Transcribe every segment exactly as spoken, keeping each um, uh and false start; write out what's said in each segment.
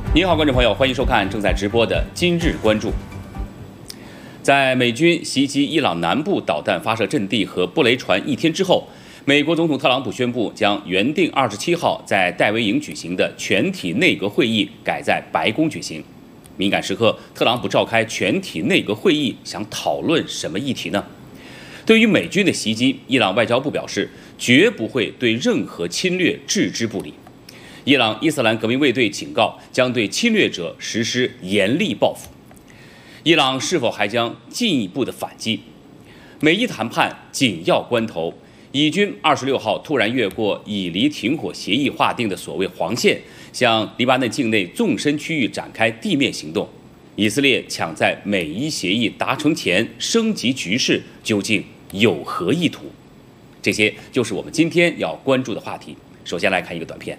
您好，观众朋友，欢迎收看正在直播的《今日关注》。在美军袭击伊朗南部导弹发射阵地和布雷船一天之后，美国总统特朗普宣布将原定二十七号在戴维营举行的全体内阁会议改在白宫举行。敏感时刻，特朗普召开全体内阁会议，想讨论什么议题呢？对于美军的袭击，伊朗外交部表示，绝不会对任何侵略置之不理。伊朗伊斯兰革命卫队警告，将对侵略者实施严厉报复。伊朗是否还将进一步的反击？美伊谈判紧要关头，以军二十六号突然越过以黎停火协议划定的所谓黄线，向黎巴嫩境内纵深区域展开地面行动。以色列抢在美伊协议达成前升级局势，究竟有何意图？这些就是我们今天要关注的话题。首先来看一个短片。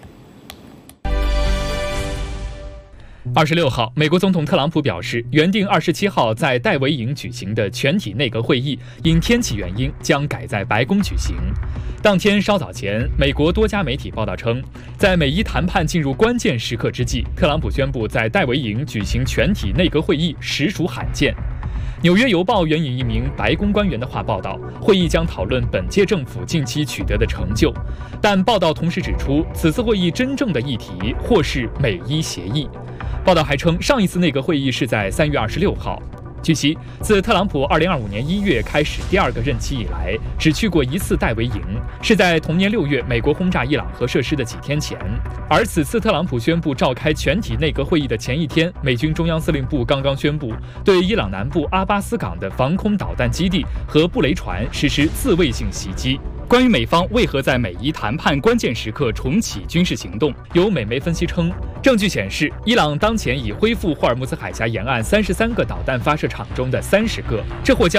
二十六号，美国总统特朗普表示，原定二十七号在戴维营举行的全体内阁会议，因天气原因将改在白宫举行。当天稍早前，美国多家媒体报道称，在美伊谈判进入关键时刻之际，特朗普宣布在戴维营举行全体内阁会议，实属罕见。纽约邮报援引一名白宫官员的话报道，会议将讨论本届政府近期取得的成就，但报道同时指出，此次会议真正的议题或是美伊协议。报道还称，上一次内阁会议是在三月二十六号。据悉，自特朗普二零二五年一月开始第二个任期以来，只去过一次戴维营，是在同年六月美国轰炸伊朗核设施的几天前。而此次特朗普宣布召开全体内阁会议的前一天，美军中央司令部刚刚宣布对伊朗南部阿巴斯港的防空导弹基地和布雷船实施自卫性袭击。关于美方为何在美伊谈判关键时刻重启军事行动，有美媒分析称，证据显示，伊朗当前已恢复霍尔木兹海峡沿岸三十三个导弹发射场中的三十个，这或将